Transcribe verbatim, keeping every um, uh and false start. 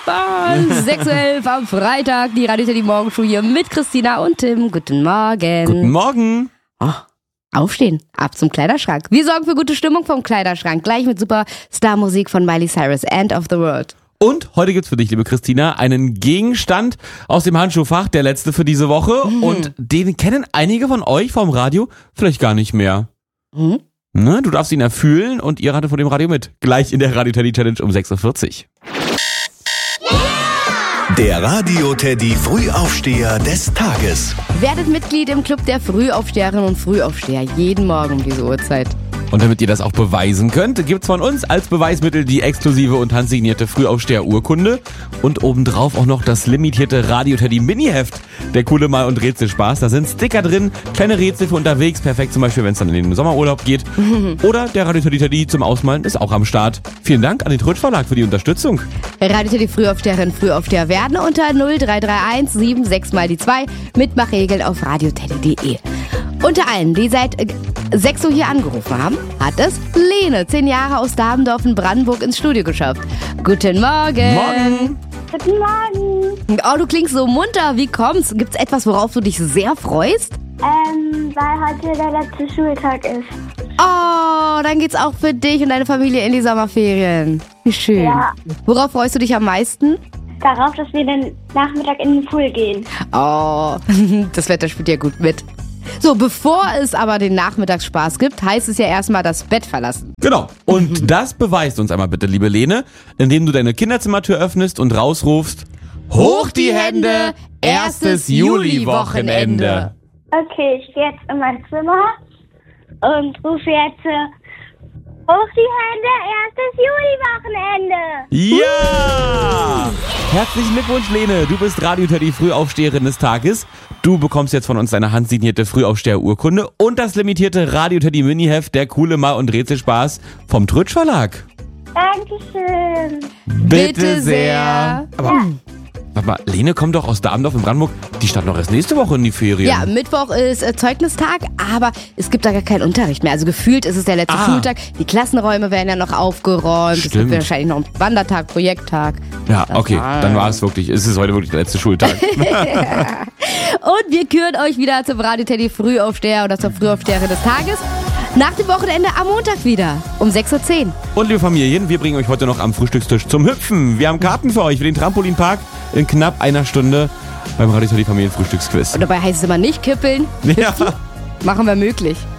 Fußball. sechs Uhr elf am Freitag. Die Radio Teddy Morgenshow hier mit Christina und Tim. Guten Morgen. Guten Morgen. Oh, aufstehen. Ab zum Kleiderschrank. Wir sorgen für gute Stimmung vom Kleiderschrank. Gleich mit super Star-Musik von Miley Cyrus. End of the World. Und heute gibt's für dich, liebe Christina, einen Gegenstand aus dem Handschuhfach, der letzte für diese Woche. Mhm. Und den kennen einige von euch vom Radio vielleicht gar nicht mehr. Mhm. Ne, du darfst ihn erfühlen und ihr ratet vor dem Radio mit. Gleich in der Radio Teddy Challenge um sechs Uhr vierzig. Der Radio Teddy Frühaufsteher des Tages. Werdet Mitglied im Club der Frühaufsteherinnen und Frühaufsteher. Jeden Morgen um diese Uhrzeit. Und damit ihr das auch beweisen könnt, gibt's von uns als Beweismittel die exklusive und handsignierte Frühaufsteher-Urkunde und obendrauf auch noch das limitierte Radio Teddy Mini-Heft. Der coole Mal- und Rätselspaß. Da sind Sticker drin, kleine Rätsel für unterwegs, perfekt zum Beispiel, wenn es dann in den Sommerurlaub geht. Oder der Radio Teddy Teddy zum Ausmalen ist auch am Start. Vielen Dank an den Trötsch Verlag für die Unterstützung. Radio Teddy Frühaufsteherinnen, Frühaufsteher werden unter null drei drei eins sieben sechs mal die zwei. Mitmachregeln auf radioteddy punkt de. Unter allen, die seit sechs Uhr hier angerufen haben, hat es Lene, zehn Jahre aus Dabendorf in Brandenburg, ins Studio geschafft. Guten Morgen. Morgen. Guten Morgen. Oh, du klingst so munter. Wie kommt's? Gibt's etwas, worauf du dich sehr freust? Ähm, weil heute der letzte Schultag ist. Oh, dann geht's auch für dich und deine Familie in die Sommerferien. Wie schön. Ja. Worauf freust du dich am meisten? Darauf, dass wir den Nachmittag in den Pool gehen. Oh, das Wetter spielt ja gut mit. So, bevor es aber den Nachmittagsspaß gibt, heißt es ja erstmal das Bett verlassen. Genau. Und das beweist uns einmal bitte, liebe Lene, indem du deine Kinderzimmertür öffnest und rausrufst: Hoch die Hände, erstes Juli-Wochenende. Okay, ich gehe jetzt in mein Zimmer und rufe jetzt äh, Hoch die Hände, erstes Juli-Wochenende. Ja! Herzlichen Glückwunsch, Lene. Du bist Radio Teddy Frühaufsteherin des Tages. Du bekommst jetzt von uns deine handsignierte Frühaufsteher-Urkunde und das limitierte Radio Teddy Mini-Heft, der coole Mal- und Rätselspaß vom Trötsch Verlag. Dankeschön. Bitte sehr. Aber, Ja. warte mal, Lene kommt doch aus Dabendorf in Brandenburg. Die startet doch erst nächste Woche in die Ferien. Ja, Mittwoch ist äh, Zeugnistag, aber es gibt da gar keinen Unterricht mehr. Also gefühlt ist es der letzte Ah. Schultag. Die Klassenräume werden ja noch aufgeräumt. Es Stimmt. gibt wahrscheinlich noch einen Wandertag, Projekttag. Ja, Das okay, war's. dann war es wirklich, es ist heute wirklich der letzte Schultag. Und wir küren euch wieder zum Radio Teddy Frühaufsteher oder zur Frühaufsteherin des Tages. Nach dem Wochenende am Montag wieder um sechs Uhr zehn. Und liebe Familien, wir bringen euch heute noch am Frühstückstisch zum Hüpfen. Wir haben Karten für euch für den Trampolinpark in knapp einer Stunde beim Radio Teddy Familienfrühstücksquiz. Und dabei heißt es immer nicht kippeln. Ja. Machen wir möglich.